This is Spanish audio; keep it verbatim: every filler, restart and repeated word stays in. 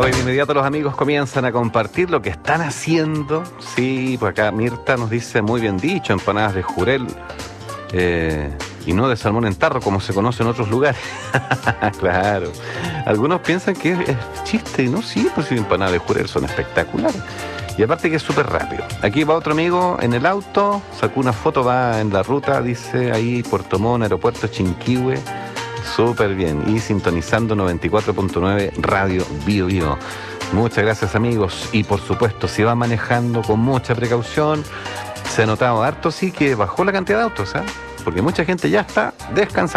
Hoy de inmediato los amigos comienzan a compartir lo que están haciendo. Sí, pues acá Mirta nos dice, muy bien dicho, empanadas de jurel eh, y no de salmón en tarro, como se conoce en otros lugares. Claro. Algunos piensan que es, es chiste, ¿no? Sí, pues sí, empanadas de jurel son espectaculares. Y aparte que es súper rápido. Aquí va otro amigo en el auto, sacó una foto, va en la ruta, dice ahí Puerto Montt, Aeropuerto Chinquihue. Súper bien. Y sintonizando noventa y cuatro punto nueve Radio Bio Bio. Muchas gracias, amigos. Y por supuesto, si va manejando con mucha precaución, se ha notado harto, sí, que bajó la cantidad de autos, ¿eh? Porque mucha gente ya está descansando.